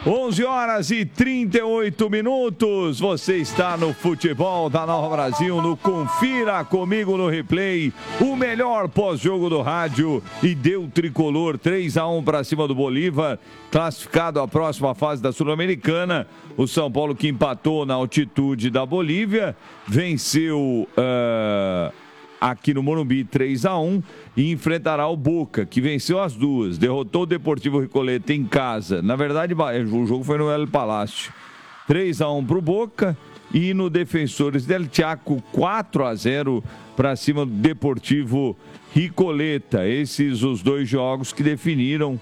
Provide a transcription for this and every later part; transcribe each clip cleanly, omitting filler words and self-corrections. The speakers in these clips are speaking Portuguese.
11 horas e 38 minutos. Você está no Futebol da Nova Brasil, no Confira Comigo no Replay, o melhor pós-jogo do rádio, e deu tricolor 3-1 para cima do Bolívar, classificado à próxima fase da Sul-Americana. O São Paulo, que empatou na altitude da Bolívia, venceu aqui no Morumbi 3-1 e enfrentará o Boca, que venceu as duas, derrotou o Deportivo Ricoleta em casa. Na verdade, o jogo foi no El Palácio. 3-1 para o Boca, e no Defensores del Chaco 4-0 para cima do Deportivo Ricoleta. Esses os dois jogos que definiram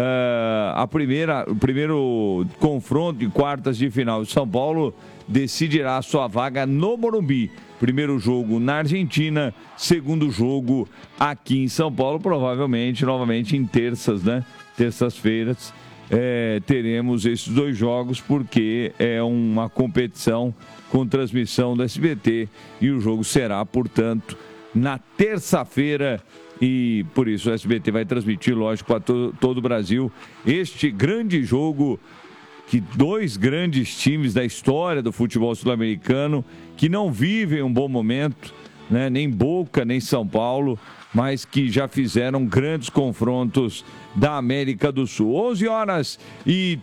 o primeiro confronto de quartas de final. O São Paulo decidirá a sua vaga no Morumbi. Primeiro jogo na Argentina, segundo jogo aqui em São Paulo, provavelmente, novamente em terças-feiras, teremos esses dois jogos, porque é uma competição com transmissão do SBT, e o jogo será, portanto, na terça-feira, e por isso o SBT vai transmitir, lógico, para todo o Brasil, este grande jogo, que dois grandes times da história do futebol sul-americano, que não vivem um bom momento, né? Nem Boca, nem São Paulo, mas que já fizeram grandes confrontos da América do Sul. 11 horas e